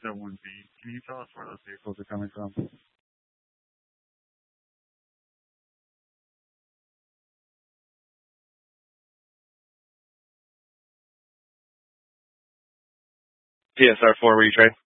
471B. Can you tell us where those vehicles are coming from? PSR4 retrade.